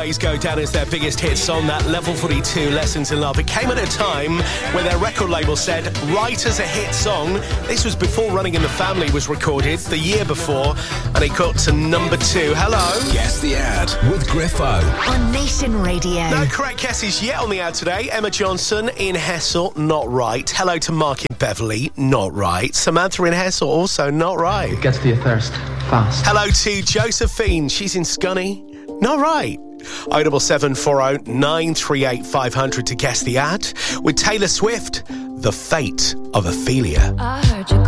always go down as their biggest hit song, that Level 42, Lessons in Love. It came at a time where their record label said, right as a hit song. This was before Running in the Family was recorded, the year before, and it got to number 2. Hello? Guess the Ad with Griffo. On Nation Radio. No correct guesses yet on the ad today. Emma Johnson in Hessel, not right. Hello to Mark in Beverley, not right. Samantha in Hessel, also not right. Gets to your thirst fast. Hello to Josephine, she's in Scunny, not right. 07740 938 500 to guess the ad. With Taylor Swift, The Fate of Ophelia. I heard you